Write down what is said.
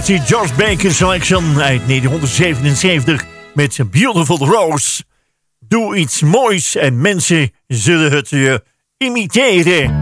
The George Baker Selection uit 1977 met Beautiful Rose. Doe iets moois en mensen zullen het je imiteren.